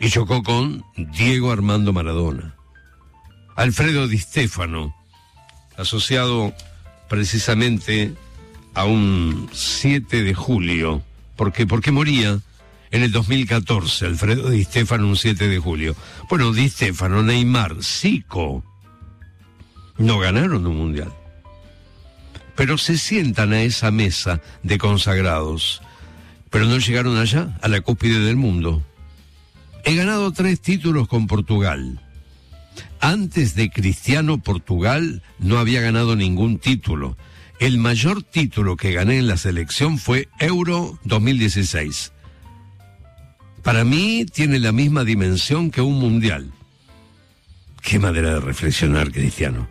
y chocó con Diego Armando Maradona. Alfredo Di Stéfano, asociado precisamente a un 7 de julio. ¿Por qué? Porque moría en el 2014, Alfredo Di Stéfano, un 7 de julio. Bueno, Di Stéfano, Neymar, Zico, no ganaron un mundial. Pero se sientan a esa mesa de consagrados, pero no llegaron allá, a la cúspide del mundo. He ganado 3 títulos con Portugal. Antes de Cristiano, Portugal no había ganado ningún título. El mayor título que gané en la selección fue Euro 2016. Para mí tiene la misma dimensión que un mundial. Qué manera de reflexionar, Cristiano.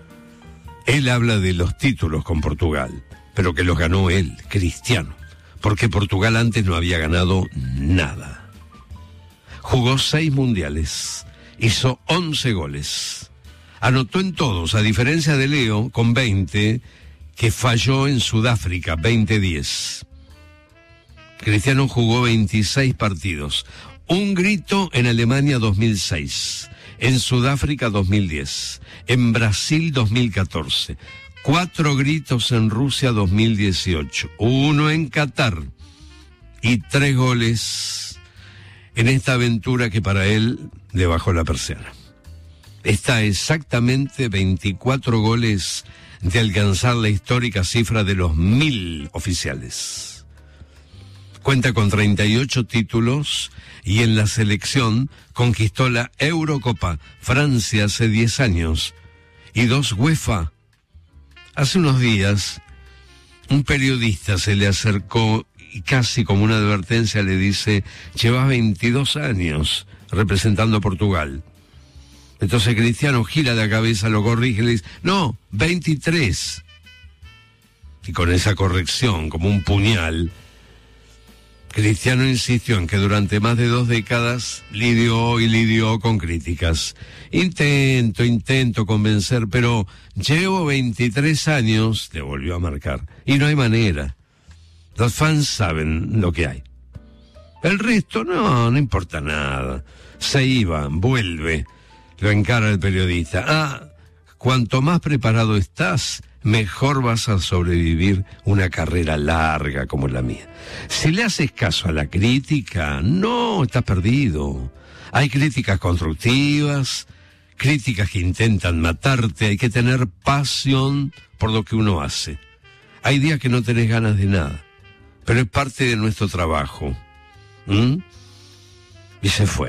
Él habla de los títulos con Portugal, pero que los ganó él, Cristiano, porque Portugal antes no había ganado nada. Jugó 6 mundiales, hizo 11 goles, anotó en todos, a diferencia de Leo, con 20, que falló en Sudáfrica, 20-10. Cristiano jugó 26 partidos, un grito en Alemania 2006, en Sudáfrica 2010, en Brasil 2014, 4 gritos en Rusia 2018, 1 en Qatar y 3 goles en esta aventura que para él le bajó la persiana. Está exactamente 24 goles de alcanzar la histórica cifra de los 1000 oficiales. Cuenta con 38 títulos y en la selección conquistó la Eurocopa Francia hace 10 años y 2 UEFA. Hace unos días, un periodista se le acercó y casi como una advertencia le dice: llevas 22 años representando a Portugal. Entonces Cristiano gira la cabeza, lo corrige y le dice: no, 23. Y con esa corrección, como un puñal, Cristiano insistió en que durante más de 2 décadas lidió con críticas. Intento convencer, pero llevo 23 años, le volvió a marcar, y no hay manera. Los fans saben lo que hay. El resto, no importa nada. Se iba, vuelve, lo encara el periodista. Cuanto más preparado estás, mejor vas a sobrevivir una carrera larga como la mía. Si le haces caso a la crítica, no, estás perdido. Hay críticas constructivas, críticas que intentan matarte, hay que tener pasión por lo que uno hace. Hay días que no tenés ganas de nada, pero es parte de nuestro trabajo. Y se fue.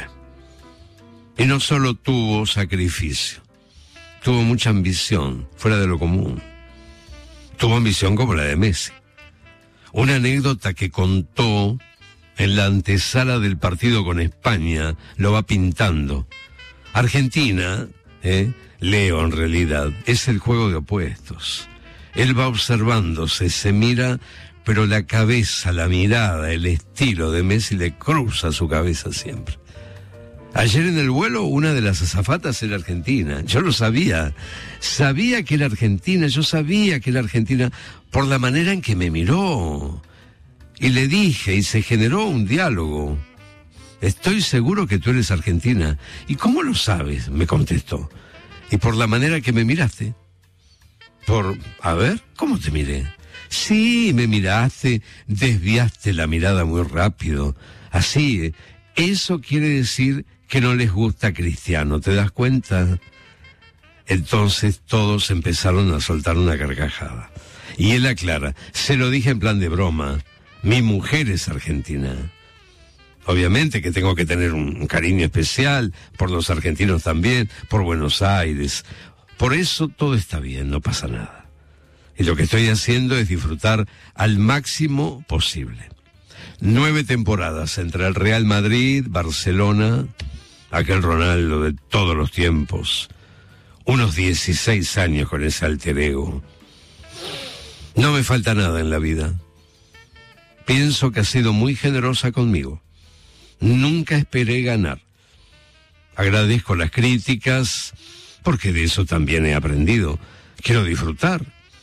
Y no solo tuvo sacrificio, tuvo mucha ambición, fuera de lo común. Tuvo ambición como la de Messi. Una anécdota que contó en la antesala del partido con España lo va pintando. Argentina, Leo en realidad, es el juego de opuestos. Él va observándose, se mira, pero la cabeza, la mirada, el estilo de Messi le cruza su cabeza siempre. Ayer en el vuelo una de las azafatas era argentina. Yo lo sabía. Sabía que era argentina, yo sabía que era argentina por la manera en que me miró. Y le dije, y se generó un diálogo. Estoy seguro que tú eres argentina. ¿Y cómo lo sabes?, me contestó. Y por la manera que me miraste. A ver, ¿cómo te miré? Sí, me miraste, desviaste la mirada muy rápido. Así, eso quiere decir que no les gusta Cristiano, ¿te das cuenta? Entonces todos empezaron a soltar una carcajada. Y él aclara: se lo dije en plan de broma, mi mujer es argentina. Obviamente que tengo que tener un cariño especial por los argentinos también, por Buenos Aires. Por eso todo está bien, no pasa nada. Y lo que estoy haciendo es disfrutar al máximo posible. 9 temporadas entre el Real Madrid, Barcelona, aquel Ronaldo de todos los tiempos, unos 16 años con ese alter ego. No me falta nada en la vida. Pienso que ha sido muy generosa conmigo. Nunca esperé ganar. Agradezco las críticas, porque de eso también he aprendido. Quiero disfrutar.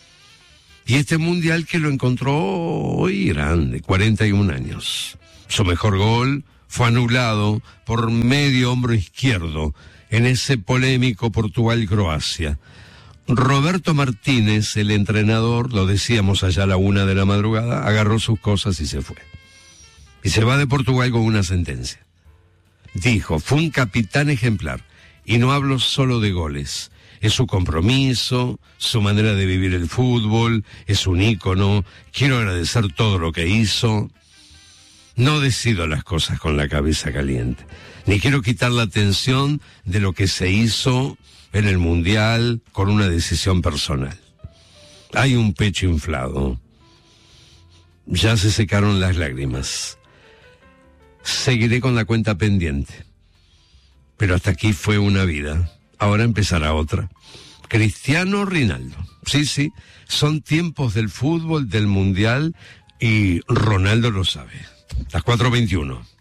Y este mundial que lo encontró hoy grande, 41 años. Su mejor gol fue anulado por medio hombro izquierdo en ese polémico Portugal-Croacia. Roberto Martínez, el entrenador, lo decíamos allá a la 1 de la madrugada, agarró sus cosas y se fue. Y se va de Portugal con una sentencia. Dijo, fue un capitán ejemplar, y no hablo solo de goles. Es su compromiso, su manera de vivir el fútbol, es un ícono, quiero agradecer todo lo que hizo. No decido las cosas con la cabeza caliente, ni quiero quitar la atención de lo que se hizo en el Mundial con una decisión personal. Hay un pecho inflado. Ya se secaron las lágrimas. Seguiré con la cuenta pendiente. Pero hasta aquí fue una vida. Ahora empezará otra. Cristiano Ronaldo. Sí, son tiempos del fútbol, del Mundial, y Ronaldo lo sabe. Las 4:21.